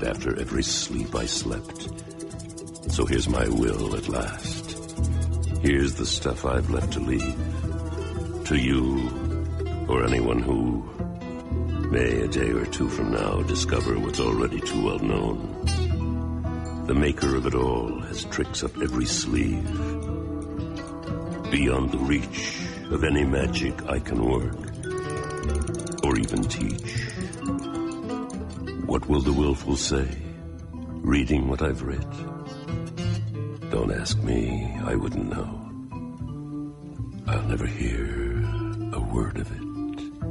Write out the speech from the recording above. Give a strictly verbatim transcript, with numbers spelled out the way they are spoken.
that after every sleep I slept. So here's my will at last. Here's the stuff I've left to leave. To you, or anyone who may a day or two from now discover what's already too well known. The maker of it all has tricks up every sleeve. Beyond the reach of any magic I can work, or even teach. What will the willful say, reading what I've writ? Don't ask me, I wouldn't know. I'll never hear a word of it.